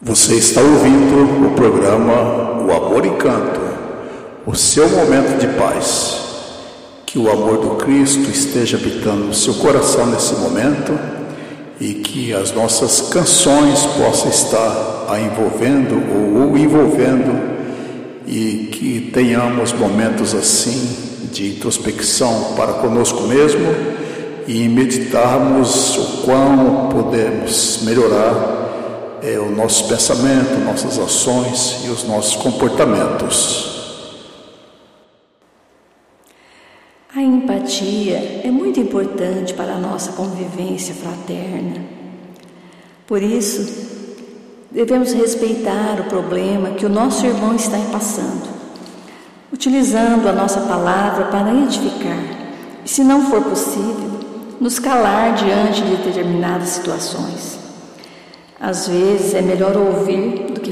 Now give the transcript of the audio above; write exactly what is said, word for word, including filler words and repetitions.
Você está ouvindo o programa O Amor e Canto, o seu momento de paz. Que o amor do Cristo esteja habitando no seu coração nesse momento e que as nossas canções possam estar a envolvendo ou o envolvendo e que tenhamos momentos assim de introspecção para conosco mesmo e meditarmos o quão podemos melhorar é, o nosso pensamento, nossas ações e os nossos comportamentos. A empatia é muito importante para a nossa convivência fraterna. Por isso, devemos respeitar o problema que o nosso irmão está passando, utilizando a nossa palavra para edificar e, se não for possível, nos calar diante de determinadas situações. Às vezes é melhor ouvir do